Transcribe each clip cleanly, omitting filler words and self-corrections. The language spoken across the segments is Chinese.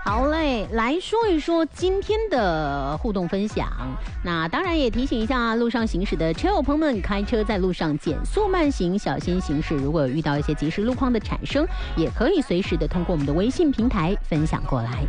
好嘞，来说一说今天的互动分享。那当然也提醒一下路上行驶的车友朋友们，开车在路上减速慢行，小心行驶。如果有遇到一些即时路况的产生，也可以随时的通过我们的微信平台分享过来。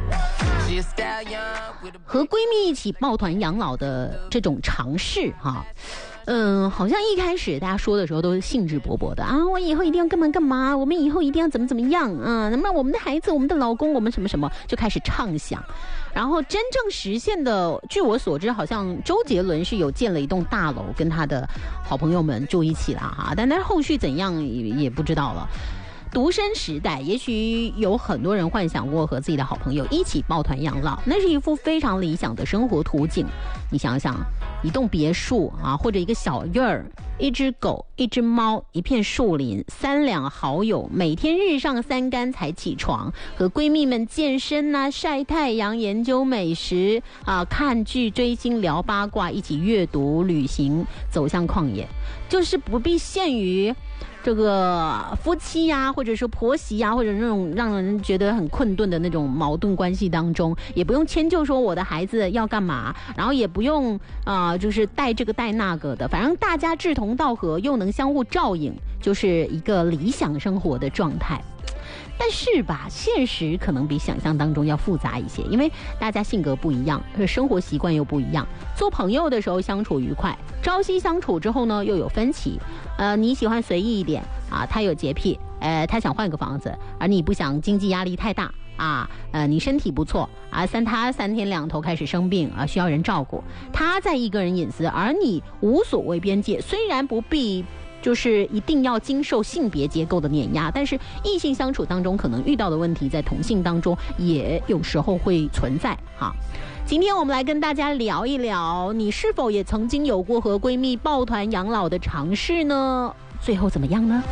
和闺蜜一起抱团养老的这种尝试哈。好像一开始大家说的时候都是兴致勃勃的啊，我以后一定要干嘛干嘛，我们以后一定要怎么怎么样啊，那么我们的孩子，我们的老公，我们什么什么，就开始畅想。然后真正实现的，据我所知，好像周杰伦是有建了一栋大楼，跟他的好朋友们住一起了哈，但是后续怎样也不知道了。独身时代，也许有很多人幻想过和自己的好朋友一起抱团养老，那是一幅非常理想的生活图景。你想想，一栋别墅啊，或者一个小院儿，一只狗，一只猫，一片树林，3两好友，每天日上3竿才起床，和闺蜜们健身啊，晒太阳，研究美食啊，看剧，追星，聊八卦，一起阅读，旅行，走向旷野，就是不必限于这个夫妻呀，或者说婆媳呀，或者那种让人觉得很困顿的那种矛盾关系当中，也不用迁就说我的孩子要干嘛，然后也不用就是带这个带那个的，反正大家志同道合，又能相互照应，就是一个理想生活的状态。但是吧，现实可能比想象当中要复杂一些，因为大家性格不一样，生活习惯又不一样。做朋友的时候相处愉快，朝夕相处之后呢又有分歧。你喜欢随意一点啊，他有洁癖，他想换个房子，而你不想经济压力太大啊，你身体不错啊，他3天2头开始生病啊，需要人照顾，他在意个人隐私，而你无所谓边界，虽然不必就是一定要经受性别结构的碾压，但是异性相处当中可能遇到的问题，在同性当中也有时候会存在哈。今天我们来跟大家聊一聊，你是否也曾经有过和闺蜜抱团养老的尝试呢？最后怎么样呢？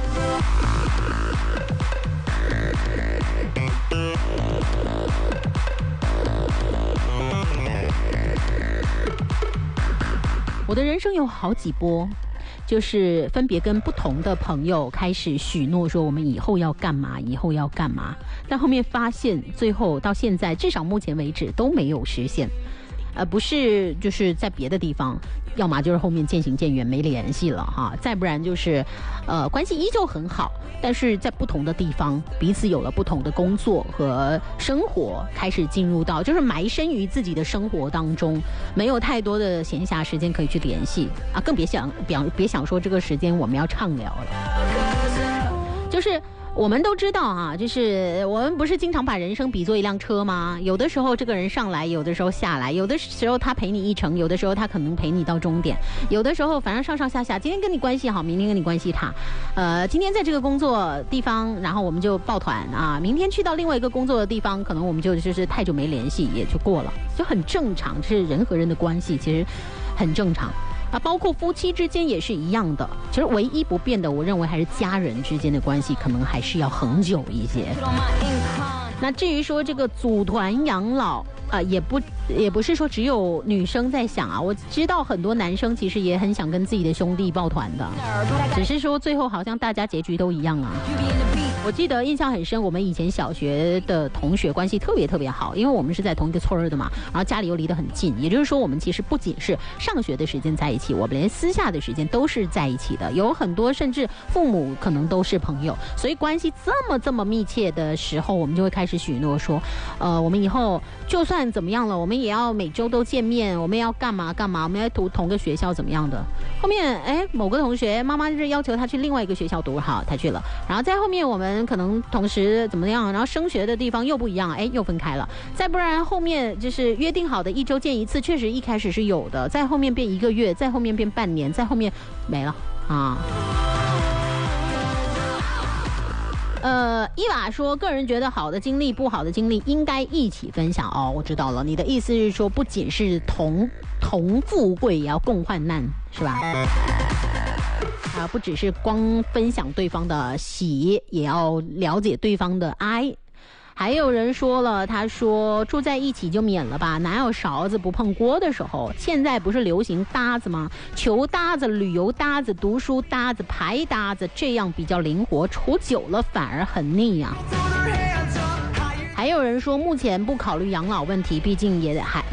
我的人生有好几波，就是分别跟不同的朋友开始许诺说我们以后要干嘛，以后要干嘛，但后面发现最后到现在至少目前为止都没有实现。不是就是在别的地方，要么就是后面渐行渐远没联系了哈，再不然就是关系依旧很好，但是在不同的地方彼此有了不同的工作和生活，开始进入到就是埋身于自己的生活当中，没有太多的闲暇时间可以去联系啊，更别想说这个时间我们要畅聊了。就是我们都知道啊，就是我们不是经常把人生比作一辆车吗？有的时候这个人上来，有的时候下来，有的时候他陪你一程，有的时候他可能陪你到终点，有的时候反正上上下下，今天跟你关系好，明天跟你关系差，今天在这个工作地方，然后我们就抱团啊，明天去到另外一个工作的地方，可能我们就是太久没联系，也就过了，就很正常，就是人和人的关系其实很正常。包括夫妻之间也是一样的，其实唯一不变的，我认为还是家人之间的关系，可能还是要恒久一些。那至于说这个组团养老也不是说只有女生在想啊，我知道很多男生其实也很想跟自己的兄弟抱团的，只是说最后好像大家结局都一样啊。我记得印象很深，我们以前小学的同学关系特别特别好，因为我们是在同一个村儿的嘛，然后家里又离得很近，也就是说我们其实不仅是上学的时间在一起，我们连私下的时间都是在一起的，有很多甚至父母可能都是朋友，所以关系这么密切的时候，我们就会开始许诺说我们以后就算怎么样了，我们也要每周都见面，我们要干嘛干嘛，我们要读同个学校怎么样的。后面某个同学妈妈就是要求他去另外一个学校读，好他去了，然后在后面我们可能同时怎么样，然后升学的地方又不一样，又分开了。再不然后面就是约定好的1周见一次，确实一开始是有的，在后面变1个月，在后面变半年，在后面没了啊。伊娃说，个人觉得好的经历、不好的经历应该一起分享哦。我知道了，你的意思是说，不仅是同富贵，也要共患难，是吧？不只是光分享对方的喜，也要了解对方的哀。还有人说了，他说住在一起就免了吧，哪有勺子不碰锅的时候？现在不是流行搭子吗？球搭子、旅游搭子、读书搭子、牌搭子，这样比较灵活，处久了反而很腻啊。还有人说目前不考虑养老问题，毕竟也还